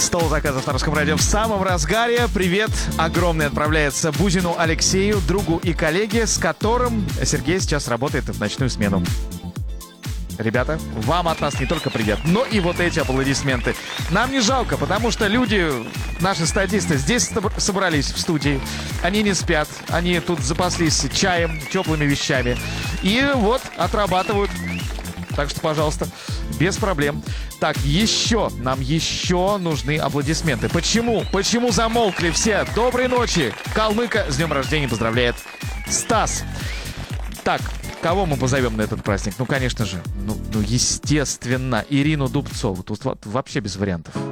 Стол заказов на Русском радио в самом разгаре. Привет огромный отправляется Бузину Алексею, другу и коллеге, с которым Сергей сейчас работает в ночную смену. Ребята, вам от нас не только привет, но и вот эти аплодисменты. Нам не жалко, потому что люди, наши статисты, здесь собрались в студии. Они не спят, они тут запаслись чаем, теплыми вещами. И вот отрабатывают. Так что, пожалуйста, без проблем. Так, нам еще нужны аплодисменты. Почему? Почему замолкли все? Доброй ночи! Калмыка с днем рождения поздравляет Стас. Так, кого мы позовем на этот праздник? Ну, конечно же, естественно, Ирину Дубцову. Тут вообще без вариантов.